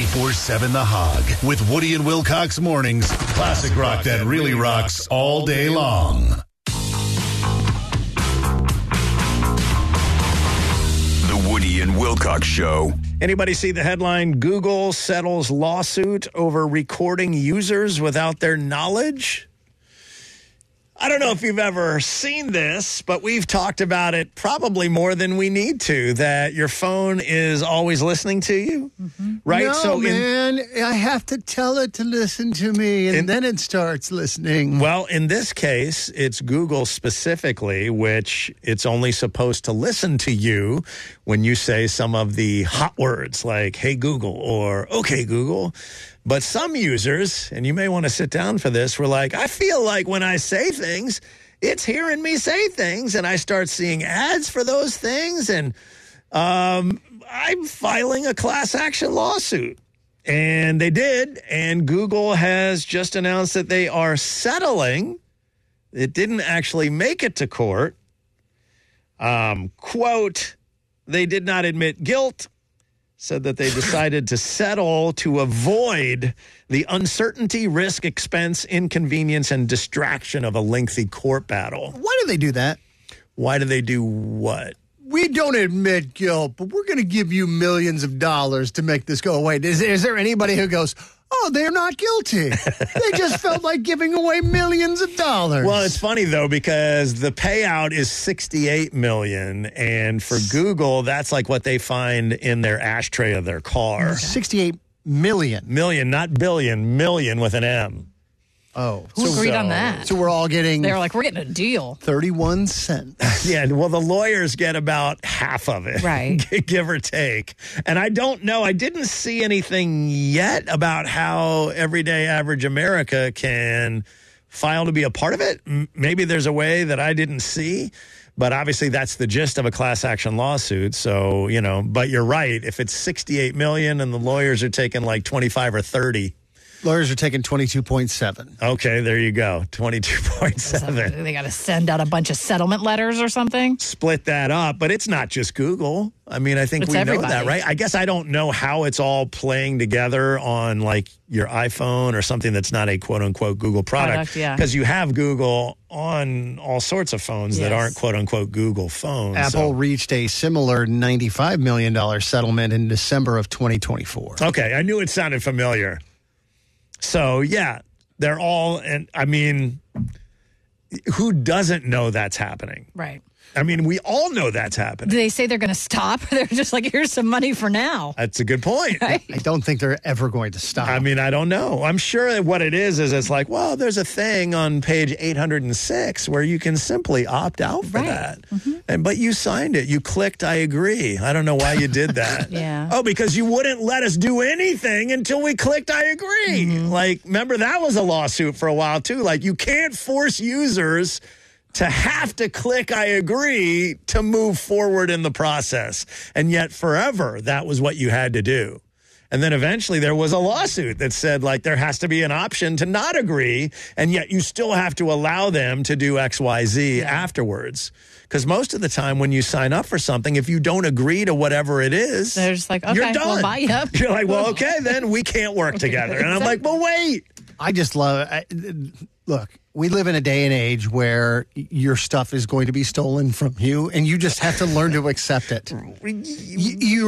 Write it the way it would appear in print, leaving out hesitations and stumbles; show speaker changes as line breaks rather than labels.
24/7 The Hog with Woody and Wilcox mornings. Classic rock that really rocks all day long.
The Woody and Wilcox Show.
Anybody see the headline, Google settles lawsuit over recording users without their knowledge? I don't know if you've ever seen this, but we've talked about it probably more than we need to, that your phone is always listening to you, right?
No, man, I have to tell it to listen to me, and then it starts listening.
Well, in this case, it's Google specifically, which it's only supposed to listen to you when you say some of the hot words like, hey, Google, or okay, Google. But some users, and you may want to sit down for this, were like, I feel like when I say things, it's hearing me say things, and I start seeing ads for those things, and I'm filing a class action lawsuit. And they did, and Google has just announced that they are settling. It didn't actually make it to court. Quote, they did not admit guilt. Said that they decided to settle to avoid the uncertainty, risk, expense, inconvenience, and distraction of a lengthy court battle.
Why do they do that?
Why do they do what?
We don't admit guilt, but we're going to give you millions of dollars to make this go away. Is there anybody who goes, oh, they're not guilty? They just felt like giving away millions of dollars.
Well, it's funny, though, because the payout is $68 million, and for Google, that's like what they find in their ashtray of their car.
$68 million.
Million, not billion, million with an M.
Oh.
Who agreed on that?
So we're all getting...
They were like, we're getting a deal.
31 cents.
Yeah, well, the lawyers get about half of it.
Right.
Give or take. And I don't know. I didn't see anything yet about how everyday average America can file to be a part of it. Maybe there's a way that I didn't see. But obviously, that's the gist of a class action lawsuit. So, you know, but you're right. If it's $68 million and the lawyers are taking like 25 or 30.
Lawyers are taking 22.7.
Okay, there you go. 22.7.
They got to send out a bunch of settlement letters or something?
Split that up, but it's not just Google. I mean, I think
It's
we
everybody.
know that, right? I guess I don't know how it's all playing together on like your iPhone or something that's not a quote-unquote Google product.
Yeah.
Because you have Google on all sorts of phones that aren't quote-unquote Google phones.
Apple reached a similar $95 million settlement in December of 2024.
Okay, I knew it sounded familiar. So, yeah, they're all, and I mean, who doesn't know that's happening?
Right.
I mean, we all know that's happening.
Do they say they're going to stop? Or they're just like, here's some money for now.
That's a good point.
Right?
I don't think they're ever going to stop.
I mean, I don't know. I'm sure that what it is it's like, well, there's a thing on page 806 where you can simply opt out for that. But you signed it. You clicked, I agree. I don't know why you did that.
Yeah.
Oh, because you wouldn't let us do anything until we clicked, I agree. Like, remember, that was a lawsuit for a while, too. Like, you can't force users to have to click I agree to move forward in the process. And yet forever, that was what you had to do. And then eventually there was a lawsuit that said, like, there has to be an option to not agree, and yet you still have to allow them to do X, Y, Z afterwards. Because most of the time when you sign up for something, if you don't agree to whatever it is,
They're just like, okay,
you're done.
we'll buy you up.
You're like, well, okay, then we can't work together. And I'm like, well, wait.
I just love look, we live in a day and age where your stuff is going to be stolen from you, and you just have to learn to accept it. You